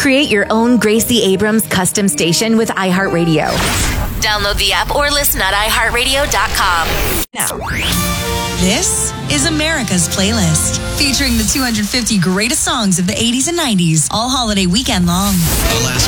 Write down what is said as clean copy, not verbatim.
Create your own Gracie Abrams custom station with iHeartRadio. Download the app or listen at iHeartRadio.com. Now. This is America's Playlist, featuring the 250 greatest songs of the 80s and 90s, all holiday weekend long. The last